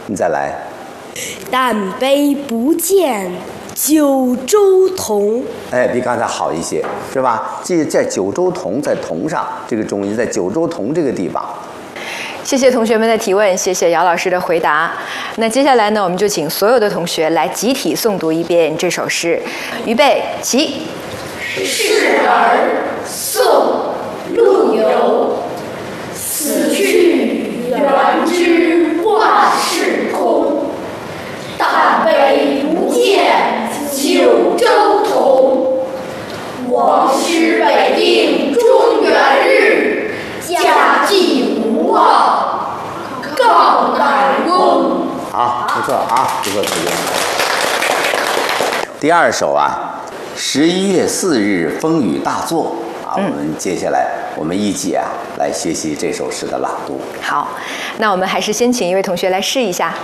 你再来。 但悲不见九州同。 哎，比刚才好一些，是吧？这在九州同，在同上，这个重音在九州同这个地方。 谢谢同学们的提问，谢谢姚老师的回答。那接下来呢，我们就请所有的同学来集体诵读一遍这首诗。预备，起。 示儿，宋·陆游。死去元知万事空，但悲不见九州同。王师北定中原日，家祭无忘告乃翁。 好，不错啊，不错，同学。第二首啊，11月4日风雨大作啊，我们接下来我们一起啊来学习这首诗的朗读。 好，那我们还是先请一位同学来试一下。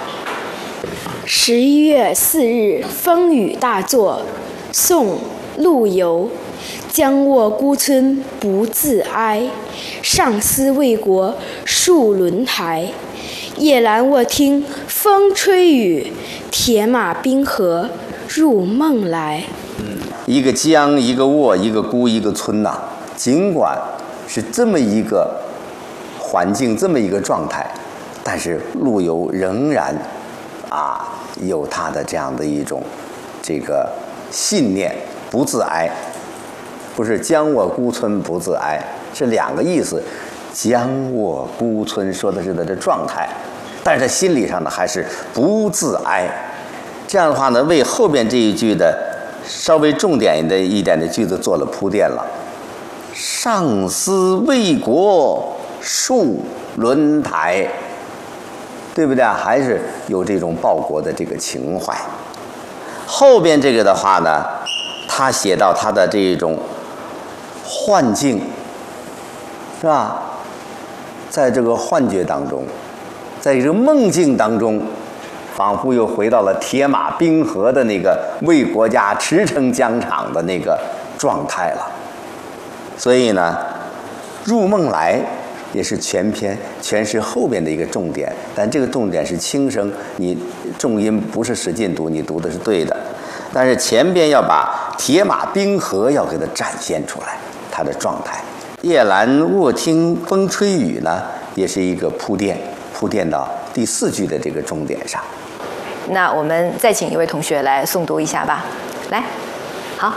11月4日风雨大作，宋·陆游。将卧孤村不自哀，上思为国戍轮台。夜阑卧听风吹雨，铁马冰河入梦来。 一个江，一个卧，一个孤，一个村呐。尽管是这么一个环境，这么一个状态，但是陆游仍然有他的这样的一种这个信念，不自哀。不是将卧孤村不自哀，是两个意思。将卧孤村说的是他的状态，但是在心理上呢还是不自哀。这样的话呢，为后边这一句的稍微重点一点的句子做了铺垫了。上思为国戍轮台，对不对啊？还是有这种报国的这个情怀。后边这个的话呢，他写到他的这种幻境，是吧？在这个幻觉当中，在这个梦境当中，仿佛又回到了铁马冰河的那个为国家驰骋疆场的那个状态了。所以呢，入梦来也是全诗后边的一个重点，但这个重点是轻声，你重音不是使劲读，你读的是对的。但是前边要把铁马冰河要给它展现出来，它的状态。夜阑卧听风吹雨呢，也是一个铺垫到第4句的这个重点上。 那我们再请一位同学来诵读一下吧。来，好。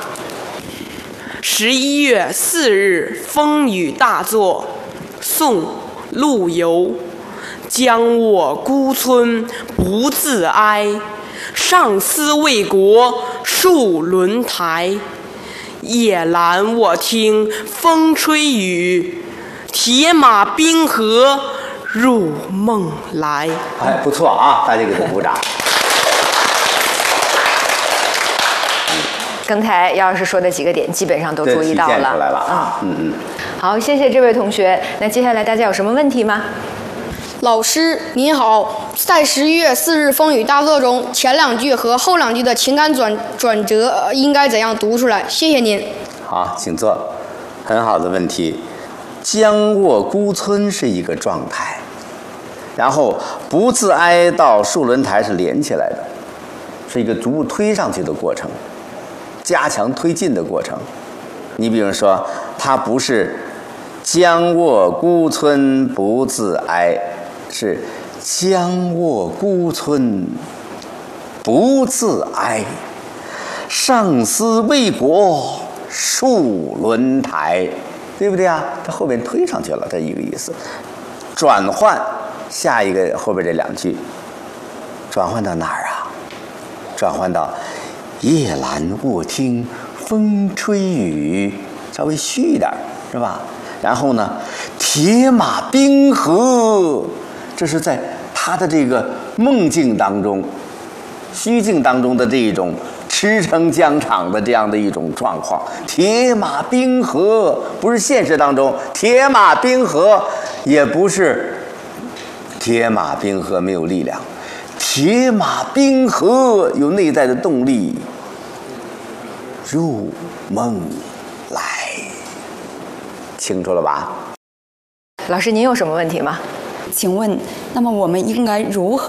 11月4日风雨大作，宋·陆游。将卧孤村不自哀，上思为国戍轮台。夜阑卧听风吹雨，铁马冰河入梦来。 哎，不错啊，大家给他鼓掌。 刚才姚老师说的几个点基本上都注意到了， 体现出来了啊。 好，谢谢这位同学。那接下来大家有什么问题吗？ 老师您好，在11月4日风雨大作中，前2句和后2句的情感转折应该怎样读出来？谢谢您。 好，请坐。很好的问题。将卧孤村是一个状态，然后不自哀到戍轮台是连起来的，是一个逐步推上去的过程，加强推进的过程。你比如说，它不是将卧孤村不自哀，是将卧孤村不自哀，上思为国戍轮台，对不对啊？它后面推上去了，这一个意思。转换下一个后边这2句，转换到哪儿啊？转换到夜阑卧听风吹雨，稍微虚一点，是吧？然后呢，铁马冰河，这是在他的这个梦境当中、虚境当中的这一种驰骋疆场的这样的一种状况。铁马冰河不是现实当中，铁马冰河也不是铁马冰河没有力量，铁马冰河有内在的动力，入梦来。清楚了吧？ 老师，您有什么问题吗？ 请问，那么我们应该如何